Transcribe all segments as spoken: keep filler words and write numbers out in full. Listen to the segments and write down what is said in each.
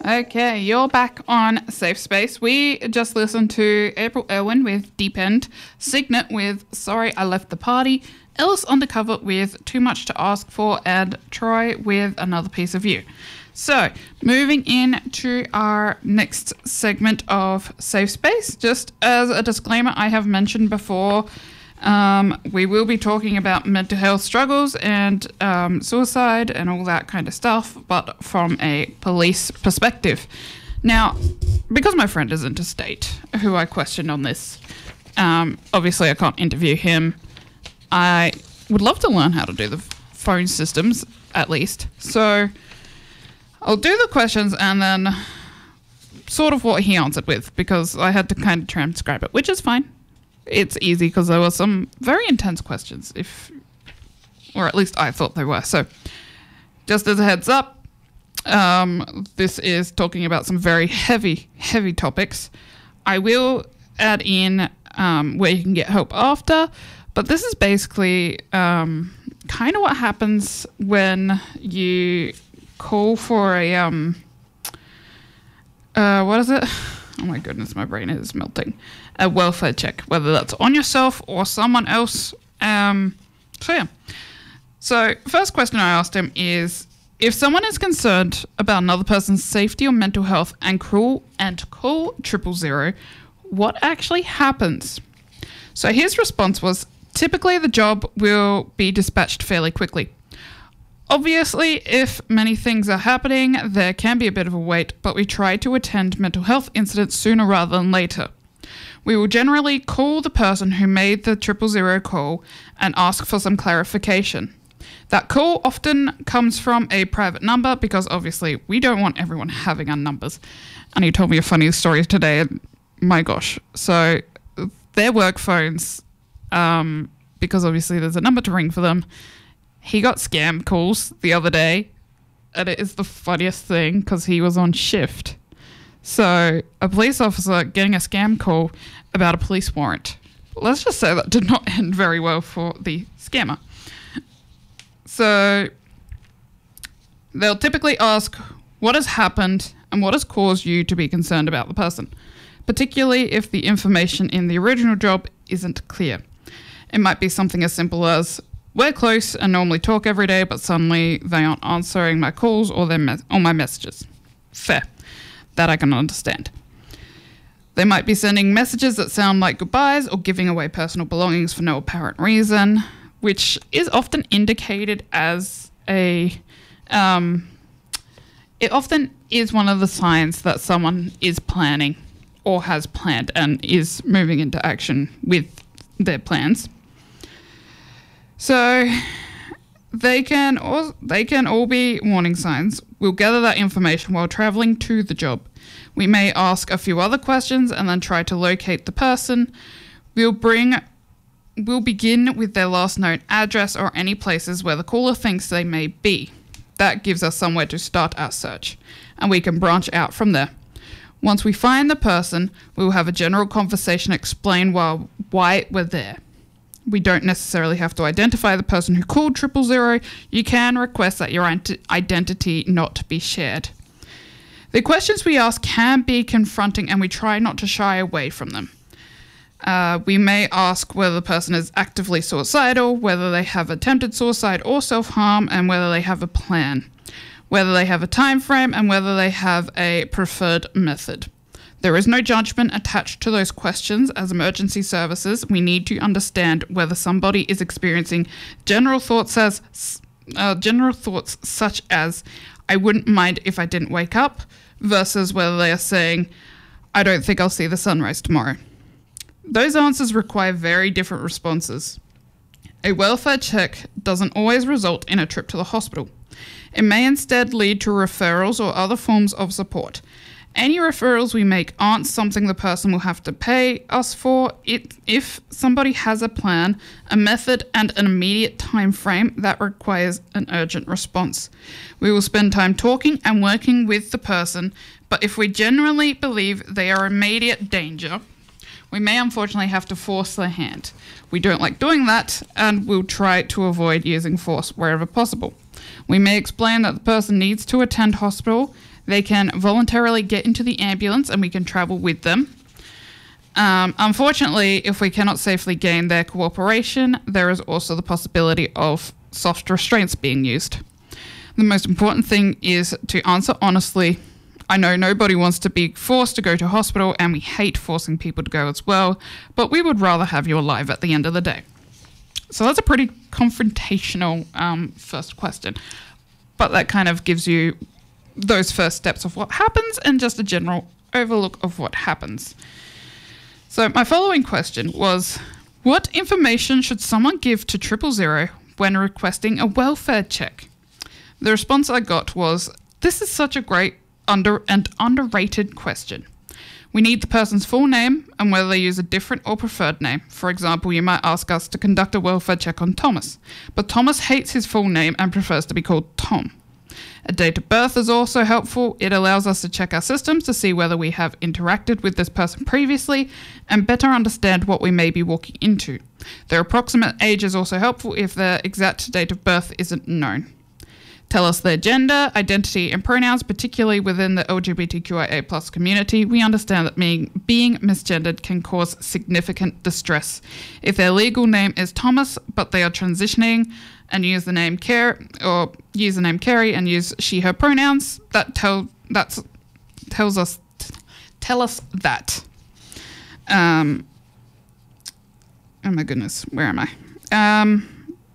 Okay, you're back on Safe Space. We just listened to April Irwin with Deep End, Signet with Sorry I Left the Party, Ellis Undercover with Too Much to Ask For, and Troy with Another Piece of You. So, moving into our next segment of Safe Space, just as a disclaimer, I have mentioned before, um, we will be talking about mental health struggles and um, suicide and all that kind of stuff, but from a police perspective. Now, because my friend is interstate, who I questioned on this, um, obviously I can't interview him. I would love to learn how to do the phone systems, at least. So I'll do the questions and then sort of what he answered with, because I had to kind of transcribe it, which is fine. It's easy because there were some very intense questions, if, or at least I thought they were. So just as a heads up, um, this is talking about some very heavy, heavy topics. I will add in um, where you can get help after, but this is basically um, kind of what happens when you call for a, um, uh, what is it? Oh my goodness, my brain is melting. A welfare check, whether that's on yourself or someone else. Um, so yeah. So first question I asked him is, if someone is concerned about another person's safety or mental health and call and call triple zero, what actually happens? So his response was, typically the job will be dispatched fairly quickly. Obviously, if many things are happening, there can be a bit of a wait, but we try to attend mental health incidents sooner rather than later. We will generally call the person who made the triple zero call and ask for some clarification. That call often comes from a private number because obviously we don't want everyone having our numbers. And he told me a funny story today, and my gosh. So their work phones, um, because obviously there's a number to ring for them, he got scam calls the other day, and it is the funniest thing because he was on shift. So a police officer getting a scam call about a police warrant. Let's just say that did not end very well for the scammer. So they'll typically ask what has happened and what has caused you to be concerned about the person, particularly if the information in the original job isn't clear. It might be something as simple as, we're close and normally talk every day, but suddenly they aren't answering my calls or their me- or my messages. Fair. That I can understand. They might be sending messages that sound like goodbyes or giving away personal belongings for no apparent reason, which is often indicated as a... Um, it often is one of the signs that someone is planning or has planned and is moving into action with their plans. So they can all, they can all be warning signs. We'll gather that information while traveling to the job. We may ask a few other questions and then try to locate the person. We'll bring we'll begin with their last known address or any places where the caller thinks they may be. That gives us somewhere to start our search, and we can branch out from there. Once we find the person, we will have a general conversation, explain why, why we're there. We don't necessarily have to identify the person who called triple zero. You can request that your identity not be shared. The questions we ask can be confronting, and we try not to shy away from them. Uh, we may ask whether the person is actively suicidal, whether they have attempted suicide or self-harm, and whether they have a plan, whether they have a time frame, and whether they have a preferred method. There is no judgment attached to those questions. As emergency services, we need to understand whether somebody is experiencing general thoughts as uh, general thoughts such as, I wouldn't mind if I didn't wake up, versus whether they are saying, I don't think I'll see the sunrise tomorrow. Those answers require very different responses. A welfare check doesn't always result in a trip to the hospital. It may instead lead to referrals or other forms of support. Any referrals we make aren't something the person will have to pay us for. It, if somebody has a plan, a method, and an immediate time frame, that requires an urgent response. We will spend time talking and working with the person, but if we genuinely believe they are immediate danger, we may unfortunately have to force their hand. We don't like doing that, and we'll try to avoid using force wherever possible. We may explain that the person needs to attend hospital. They can voluntarily get into the ambulance and we can travel with them. Um, unfortunately, if we cannot safely gain their cooperation, there is also the possibility of soft restraints being used. The most important thing is to answer honestly. I know nobody wants to be forced to go to hospital, and we hate forcing people to go as well, but we would rather have you alive at the end of the day. So that's a pretty confrontational um, first question, but that kind of gives you those first steps of what happens and just a general overlook of what happens. So my following question was, what information should someone give to triple zero when requesting a welfare check? The response I got was, this is such a great under and underrated question. We need the person's full name and whether they use a different or preferred name. For example, you might ask us to conduct a welfare check on Thomas, but Thomas hates his full name and prefers to be called Tom. A date of birth is also helpful. It allows us to check our systems to see whether we have interacted with this person previously and better understand what we may be walking into. Their approximate age is also helpful if their exact date of birth isn't known. Tell us their gender, identity, and pronouns, particularly within the L G B T Q I A plus community. We understand that being, being misgendered can cause significant distress. If their legal name is Thomas, but they are transitioning and use the name Care or use the name Carrie and use she, her pronouns, that tell that's tells us tell us that. Um. Oh my goodness, where am I? Um.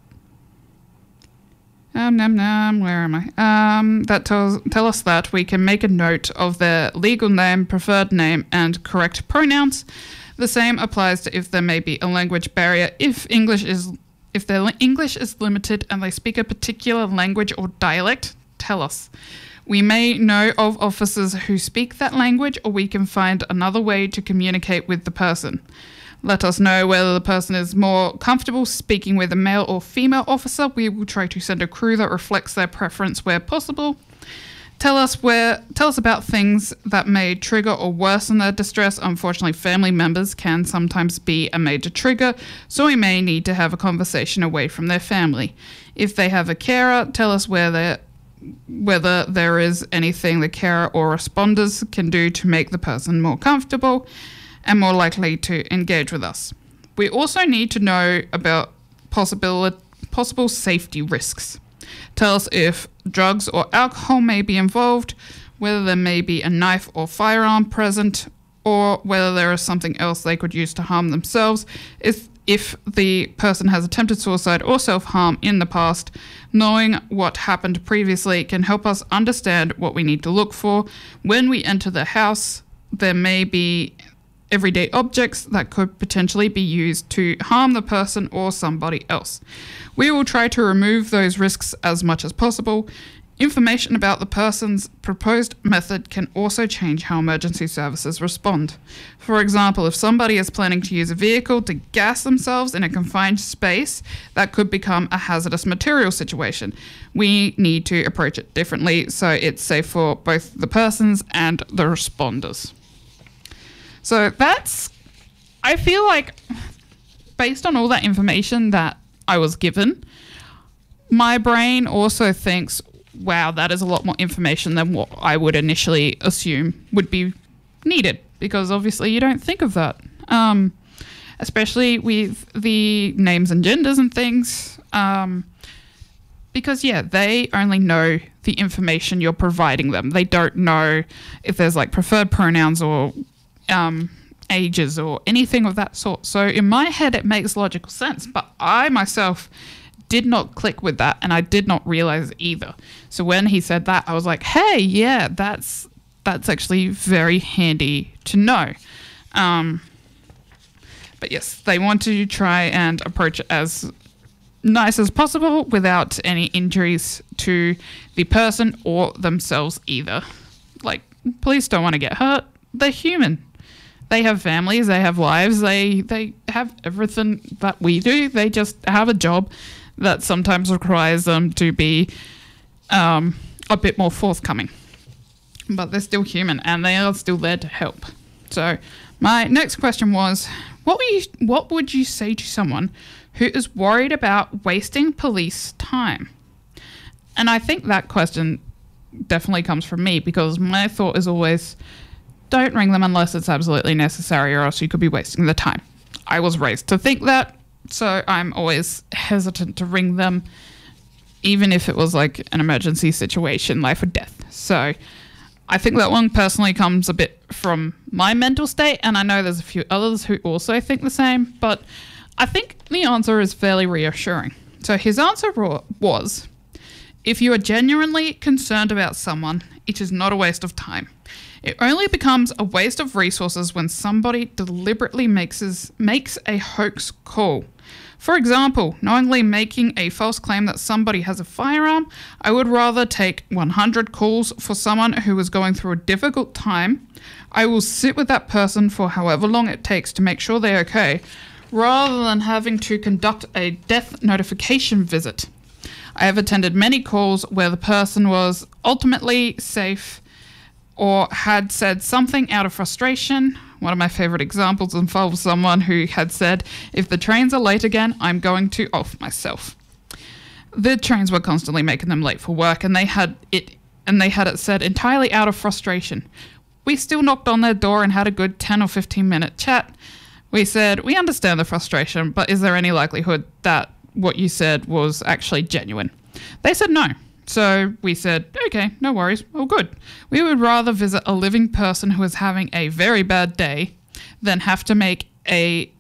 Um, num, num, where am I? Um, that tells tell us that we can make a note of their legal name, preferred name, and correct pronouns. The same applies to if there may be a language barrier. If English is if their English is limited and they speak a particular language or dialect, tell us. We may know of officers who speak that language, or we can find another way to communicate with the person. Let us know whether the person is more comfortable speaking with a male or female officer. We will try to send a crew that reflects their preference where possible. Tell us where. Tell us about things that may trigger or worsen their distress. Unfortunately, family members can sometimes be a major trigger, so we may need to have a conversation away from their family. If they have a carer, tell us where they're whether there is anything the carer or responders can do to make the person more comfortable and more likely to engage with us. We also need to know about possible, possible safety risks. Tell us if drugs or alcohol may be involved, whether there may be a knife or firearm present, or whether there is something else they could use to harm themselves. If, if the person has attempted suicide or self-harm in the past, knowing what happened previously can help us understand what we need to look for. When we enter the house, there may be everyday objects that could potentially be used to harm the person or somebody else. We will try to remove those risks as much as possible. Information about the person's proposed method can also change how emergency services respond. For example, if somebody is planning to use a vehicle to gas themselves in a confined space, that could become a hazardous material situation. We need to approach it differently so it's safe for both the persons and the responders. So that's, I feel like, based on all that information that I was given, my brain also thinks, wow, that is a lot more information than what I would initially assume would be needed, because obviously you don't think of that, um, especially with the names and genders and things, um, because, yeah, they only know the information you're providing them. They don't know if there's, like, preferred pronouns or Um, ages or anything of that sort. So in my head, it makes logical sense, but I myself did not click with that, and I did not realize either. So when he said that, I was like, hey, yeah, that's that's actually very handy to know. Um, but yes, they want to try and approach it as nice as possible without any injuries to the person or themselves either. Like, police don't want to get hurt. They're human. They have families, they have lives, they they have everything that we do. They just have a job that sometimes requires them to be um, a bit more forthcoming. But they're still human and they are still there to help. So my next question was, what would you, what would you say to someone who is worried about wasting police time? And I think that question definitely comes from me, because my thought is always, don't ring them unless it's absolutely necessary, or else you could be wasting the time. I was raised to think that, so I'm always hesitant to ring them, even if it was like an emergency situation, life or death. So I think that one personally comes a bit from my mental state, and I know there's a few others who also think the same, but I think the answer is fairly reassuring. So his answer was, if you are genuinely concerned about someone, it is not a waste of time. It only becomes a waste of resources when somebody deliberately makes, his, makes a hoax call. For example, knowingly making a false claim that somebody has a firearm, I would rather take one hundred calls for someone who is going through a difficult time. I will sit with that person for however long it takes to make sure they're okay, rather than having to conduct a death notification visit. I have attended many calls where the person was ultimately safe or had said something out of frustration. One of my favorite examples involves someone who had said, if the trains are late again, I'm going to off myself. The trains were constantly making them late for work, and they had it and they had it said entirely out of frustration. We still knocked on their door and had a good ten or fifteen minute chat. We said, we understand the frustration, but is there any likelihood that what you said was actually genuine? They said no. So we said, okay, no worries, all good. We would rather visit a living person who is having a very bad day than have to make a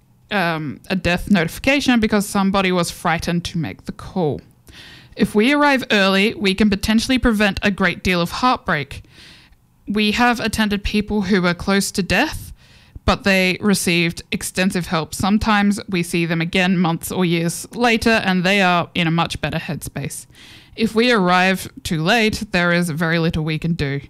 um, a death notification because somebody was frightened to make the call. If we arrive early, we can potentially prevent a great deal of heartbreak. We have attended people who were close to death, but they received extensive help. Sometimes we see them again months or years later, and they are in a much better headspace. If we arrive too late, there is very little we can do.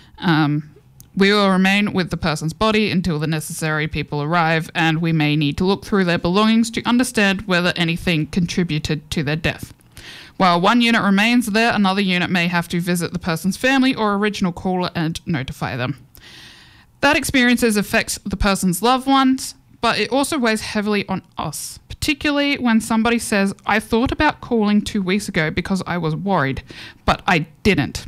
Um, we will remain with the person's body until the necessary people arrive, and we may need to look through their belongings to understand whether anything contributed to their death. While one unit remains there, another unit may have to visit the person's family or original caller and notify them. That experience affects the person's loved ones, but it also weighs heavily on us, particularly when somebody says, I thought about calling two weeks ago because I was worried, but I didn't.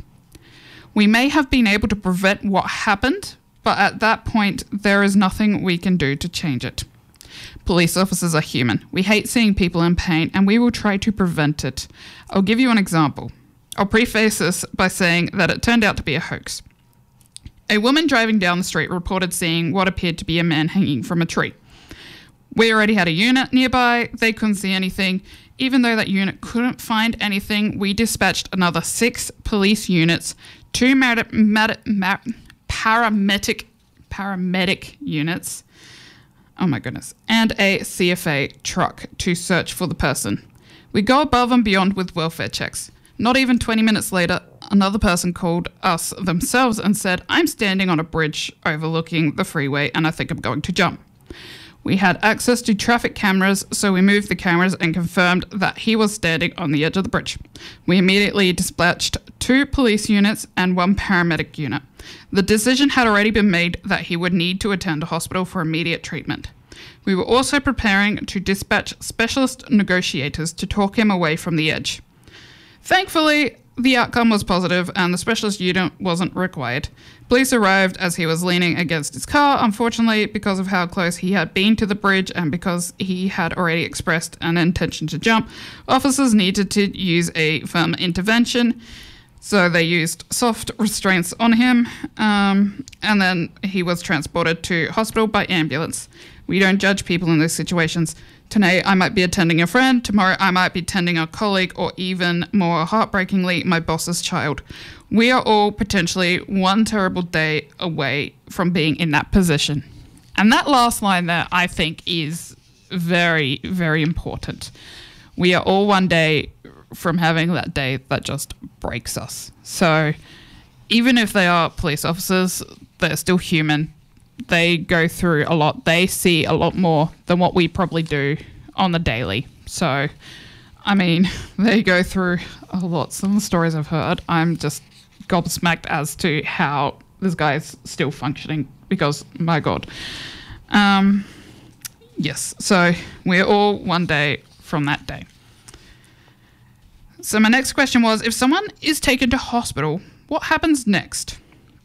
We may have been able to prevent what happened, but at that point, there is nothing we can do to change it. Police officers are human. We hate seeing people in pain, and we will try to prevent it. I'll give you an example. I'll preface this by saying that it turned out to be a hoax. A woman driving down the street reported seeing what appeared to be a man hanging from a tree. We already had a unit nearby. They couldn't see anything. Even though that unit couldn't find anything, we dispatched another six police units, two med- med- med- paramedic, paramedic units, oh my goodness, and a C F A truck to search for the person. We go above and beyond with welfare checks. Not even twenty minutes later, another person called us themselves and said, I'm standing on a bridge overlooking the freeway and I think I'm going to jump. We had access to traffic cameras, so we moved the cameras and confirmed that he was standing on the edge of the bridge. We immediately dispatched two police units and one paramedic unit. The decision had already been made that he would need to attend a hospital for immediate treatment. We were also preparing to dispatch specialist negotiators to talk him away from the edge. Thankfully, the outcome was positive and the specialist unit wasn't required. Police arrived as he was leaning against his car. Unfortunately, because of how close he had been to the bridge and because he had already expressed an intention to jump, officers needed to use a firm intervention. So they used soft restraints on him, um, and then he was transported to hospital by ambulance. We don't judge people in these situations. Today, I might be attending a friend. Tomorrow, I might be attending a colleague, or even more heartbreakingly, my boss's child. We are all potentially one terrible day away from being in that position. And that last line there, I think, is very, very important. We are all one day from having that day that just breaks us. So even if they are police officers, they're still human. They go through a lot. They see a lot more than what we probably do on the daily. So, I mean, they go through a lot. Some of the stories I've heard, I'm just gobsmacked as to how this guy is still functioning because, my God. Um, yes, so we're all one day from that day. So my next question was, if someone is taken to hospital, what happens next?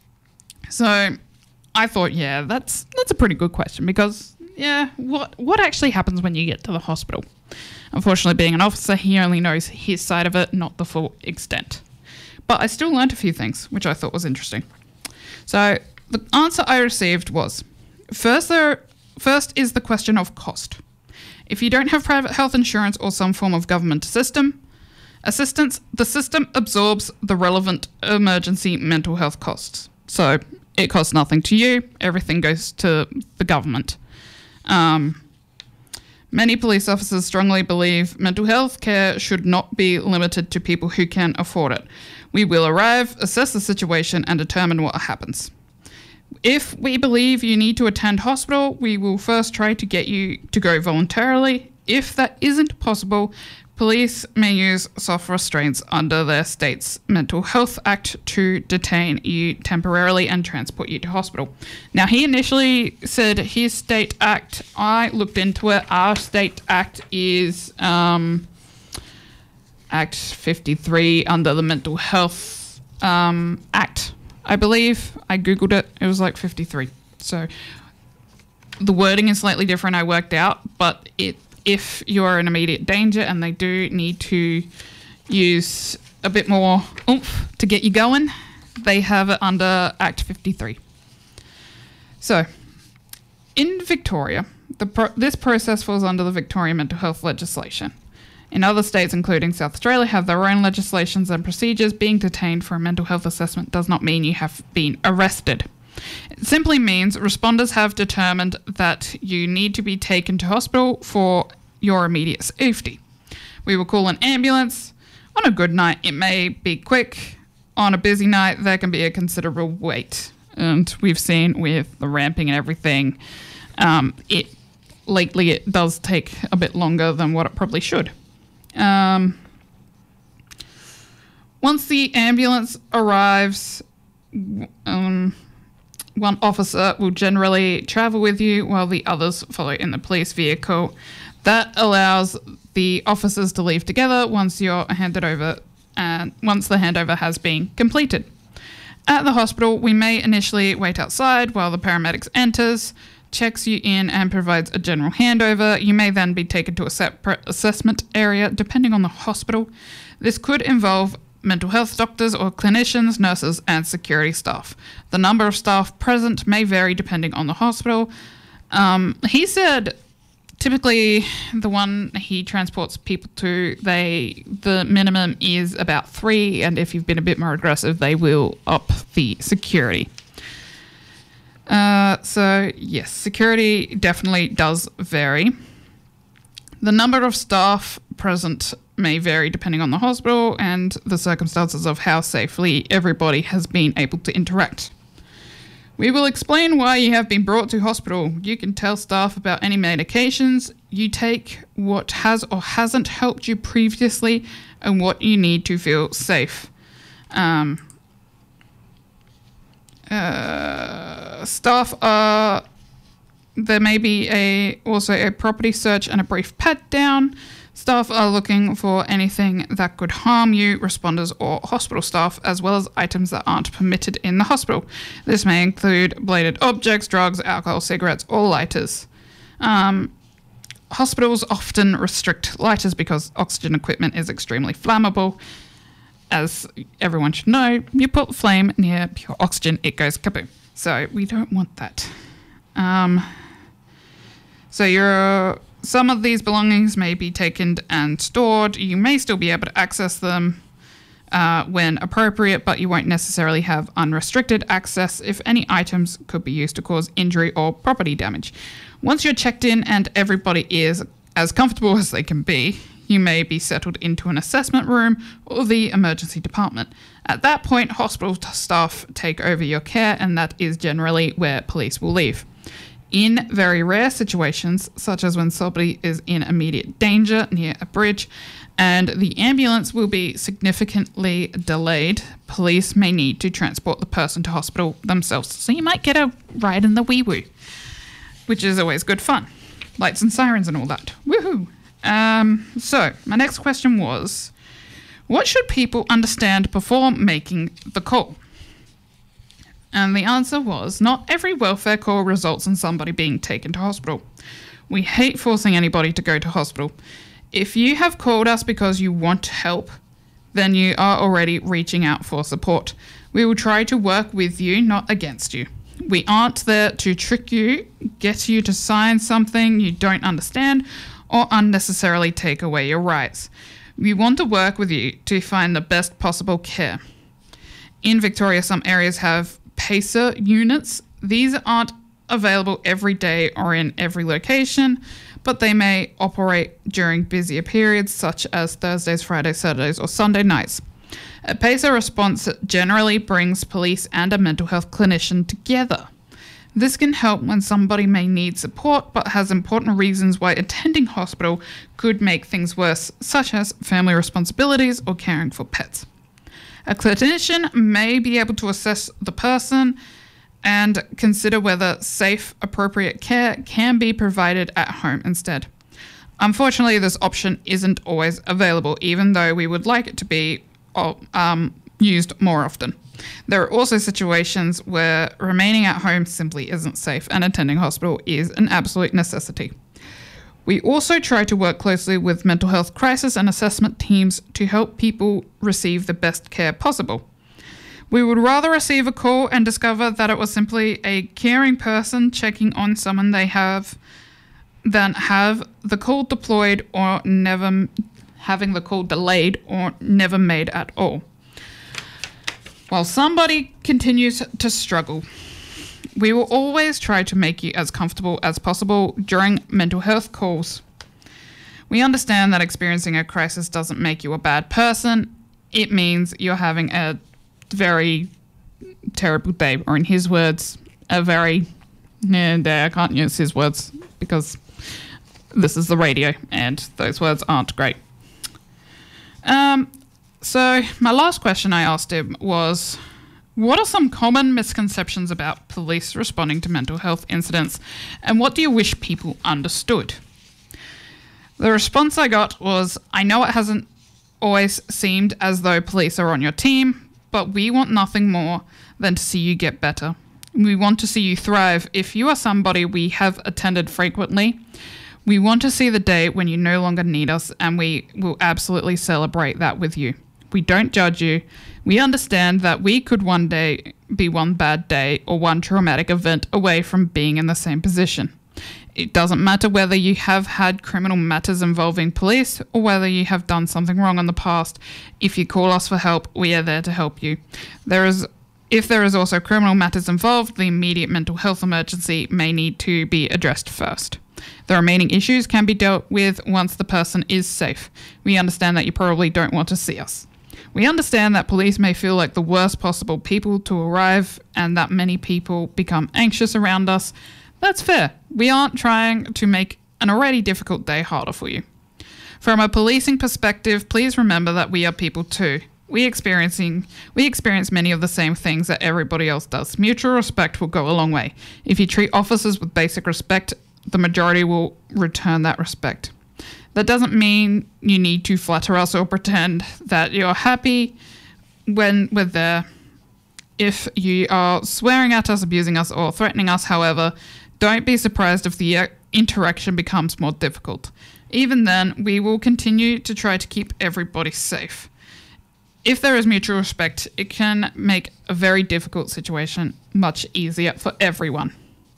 So I thought, yeah, that's that's a pretty good question because, yeah, what what actually happens when you get to the hospital? Unfortunately, being an officer, he only knows his side of it, not the full extent. But I still learned a few things, which I thought was interesting. So the answer I received was, first, there, first is the question of cost. If you don't have private health insurance or some form of government system assistance, the system absorbs the relevant emergency mental health costs. So it costs nothing to you. Everything goes to the government. Um, many police officers strongly believe mental health care should not be limited to people who can afford it. We will arrive, assess the situation, and determine what happens. If we believe you need to attend hospital, we will first try to get you to go voluntarily. If that isn't possible, police may use soft restraints under their state's Mental Health Act to detain you temporarily and transport you to hospital. Now, he initially said his state act. I looked into it. Our state act is um, Act fifty-three under the Mental Health um, Act, I believe. I googled it. It was like fifty-three. So the wording is slightly different, I worked out, but it if you're in immediate danger and they do need to use a bit more oomph to get you going, they have it under Act fifty-three. So in Victoria, the pro- this process falls under the Victorian mental health legislation. In other states, including South Australia, have their own legislations and procedures. Being detained for a mental health assessment does not mean you have been arrested. It simply means responders have determined that you need to be taken to hospital for your immediate safety. We will call an ambulance. On a good night, it may be quick. On a busy night, there can be a considerable wait. And we've seen with the ramping and everything, um, it lately it does take a bit longer than what it probably should. Um, once the ambulance arrives, um, one officer will generally travel with you while the others follow in the police vehicle. That allows the officers to leave together once you're handed over and once the handover has been completed. At the hospital, we may initially wait outside while the paramedics enters, checks you in and provides a general handover. You may then be taken to a separate assessment area depending on the hospital. This could involve mental health doctors or clinicians, nurses and security staff. The number of staff present may vary depending on the hospital. Um, he said typically the one he transports people to, they the minimum is about three, and if you've been a bit more aggressive, they will up the security. Uh, so, yes, security definitely does vary. The number of staff present may vary depending on the hospital and the circumstances of how safely everybody has been able to interact. We will explain why you have been brought to hospital. You can tell staff about any medications you take, what has or hasn't helped you previously, and what you need to feel safe. Um... Uh, staff are, there may be a also a property search and a brief pat down. Staff are looking for anything that could harm you, responders or hospital staff, as well as items that aren't permitted in the hospital. This may include bladed objects, drugs, alcohol, cigarettes, or lighters. Um, hospitals often restrict lighters because oxygen equipment is extremely flammable. As everyone should know, you put flame near pure oxygen, it goes kaboom. So we don't want that. Um, so your some of these belongings may be taken and stored. You may still be able to access them uh, when appropriate, but you won't necessarily have unrestricted access if any items could be used to cause injury or property damage. Once you're checked in and everybody is as comfortable as they can be, you may be settled into an assessment room or the emergency department. At that point, hospital t- staff take over your care, and that is generally where police will leave. In very rare situations, such as when somebody is in immediate danger near a bridge and the ambulance will be significantly delayed, police may need to transport the person to hospital themselves. So you might get a ride in the wee-woo, which is always good fun. Lights and sirens and all that. Woohoo! Um, so, my next question was, What should people understand before making the call? And the answer was, not every welfare call results in somebody being taken to hospital. We hate forcing anybody to go to hospital. If you have called us because you want help, then you are already reaching out for support. We will try to work with you, not against you. We aren't there to trick you, get you to sign something you don't understand, or unnecessarily take away your rights. We want to work with you to find the best possible care. In Victoria, some areas have PACER units. These aren't available every day or in every location, but they may operate during busier periods such as Thursdays, Fridays, Saturdays, or Sunday nights. A PACER response generally brings police and a mental health clinician together. This can help when somebody may need support but has important reasons why attending hospital could make things worse, such as family responsibilities or caring for pets. A clinician may be able to assess the person and consider whether safe, appropriate care can be provided at home instead. Unfortunately, this option isn't always available, even though we would like it to be um, used more often. There are also situations where remaining at home simply isn't safe, and attending hospital is an absolute necessity. We also try to work closely with mental health crisis and assessment teams to help people receive the best care possible. We would rather receive a call and discover that it was simply a caring person checking on someone they have than have the call deployed or never having the call delayed or never made at all. While somebody continues to struggle, we will always try to make you as comfortable as possible during mental health calls. We understand that experiencing a crisis doesn't make you a bad person. It means you're having a very terrible day, or in his words, a very, yeah, I can't use his words because this is the radio and those words aren't great. Um, so my last question I asked him was, what are some common misconceptions about police responding to mental health incidents, and what do you wish people understood? The response I got was, I know it hasn't always seemed as though police are on your team, but we want nothing more than to see you get better. We want to see you thrive. If you are somebody we have attended frequently, we want to see the day when you no longer need us, and we will absolutely celebrate that with you. We don't judge you. We understand that we could one day be one bad day or one traumatic event away from being in the same position. It doesn't matter whether you have had criminal matters involving police or whether you have done something wrong in the past. If you call us for help, we are there to help you. There is, if there is also criminal matters involved, the immediate mental health emergency may need to be addressed first. The remaining issues can be dealt with once the person is safe. We understand that you probably don't want to see us. We understand that police may feel like the worst possible people to arrive and that many people become anxious around us. That's fair. We aren't trying to make an already difficult day harder for you. From a policing perspective, please remember that we are people too. We experiencing we experience many of the same things that everybody else does. Mutual respect will go a long way. If you treat officers with basic respect, the majority will return that respect. That doesn't mean you need to flatter us or pretend that you're happy when we're there. If you are swearing at us, abusing us, or threatening us, however, don't be surprised if the interaction becomes more difficult. Even then, we will continue to try to keep everybody safe. If there is mutual respect, it can make a very difficult situation much easier for everyone.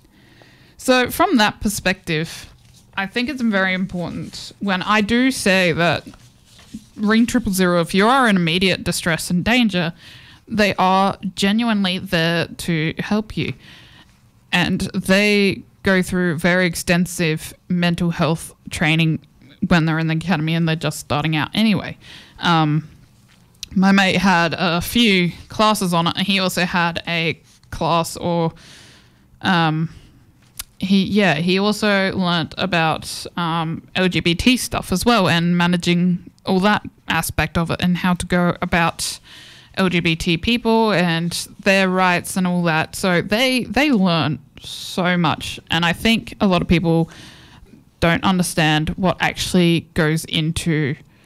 So from that perspective, I think it's very important when I do say that ring triple zero, if you are in immediate distress and danger, they are genuinely there to help you. And they go through very extensive mental health training when they're in the academy and they're just starting out anyway. Um, my mate had a few classes on it, and he also had a class or... Um, He yeah he also learnt about um, L G B T stuff as well, and managing all that aspect of it and how to go about L G B T people and their rights and all that. So they they learn so much, and I think a lot of people don't understand what actually goes into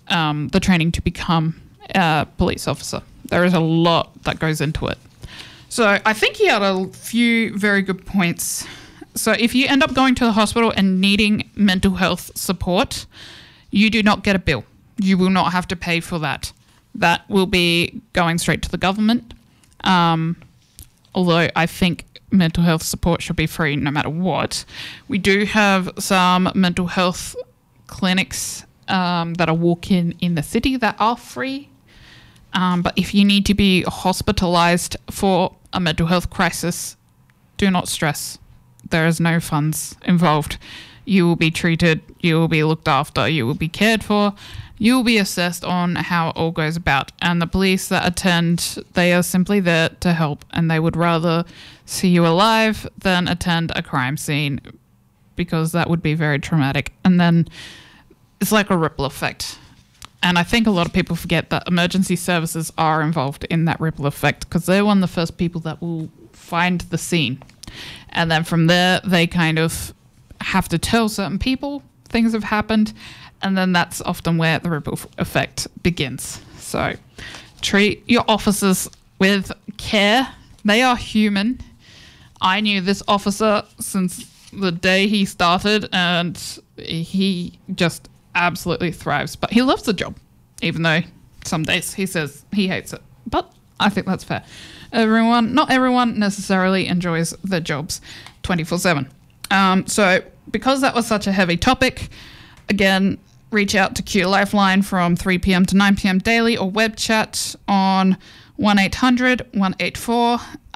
um, the training to become a police officer. There is a lot that goes into it. So I think he had a few very good points. So if you end up going to the hospital and needing mental health support, you do not get a bill. You will not have to pay for that. That will be going straight to the government. Um, although I think mental health support should be free no matter what. We do have some mental health clinics um, that are walk-in in the city that are free. Um, but if you need to be hospitalized for a mental health crisis, do not stress. There is no funds involved. You will be treated, you will be looked after, you will be cared for, you will be assessed on how it all goes about. And the police that attend, they are simply there to help, and they would rather see you alive than attend a crime scene, because that would be very traumatic. And then it's like a ripple effect. And I think a lot of people forget that emergency services are involved in that ripple effect, because they're one of the first people that will find the scene. And then from there, they kind of have to tell certain people things have happened. And then that's often where the ripple effect begins. So treat your officers with care. They are human. I knew this officer since the day he started, and he just absolutely thrives. But he loves the job, even though some days he says he hates it. But I think that's fair. Everyone, not everyone necessarily enjoys their jobs twenty-four seven. Um, so because that was such a heavy topic, again, reach out to Q Lifeline from three p.m. to nine p.m. daily, or web chat on one eight hundred, one eight four,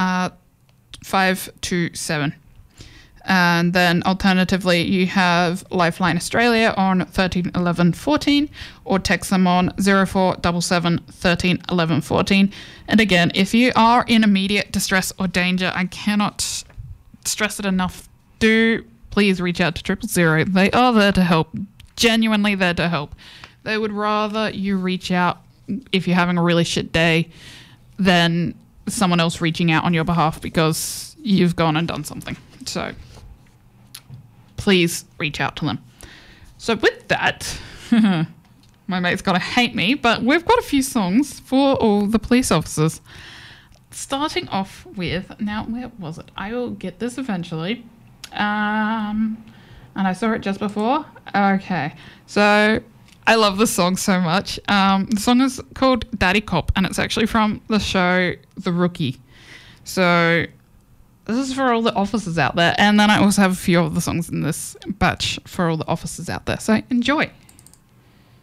five two seven. And then alternatively, you have Lifeline Australia on thirteen eleven fourteen, or text them on zero four seven seven thirteen eleven fourteen. And again, if you are in immediate distress or danger, I cannot stress it enough, do please reach out to triple zero. They are there to help, genuinely there to help. They would rather you reach out if you're having a really shit day than someone else reaching out on your behalf because you've gone and done something. So please reach out to them. So with that, my mate's going to hate me, but we've got a few songs for all the police officers. Starting off with, now where was it? I will get this eventually. Um, and I saw it just before. Okay, so I love this song so much. Um, the song is called Daddy Cop, and it's actually from the show The Rookie. So this is for all the officers out there. And then I also have a few of the songs in this batch for all the officers out there. So enjoy.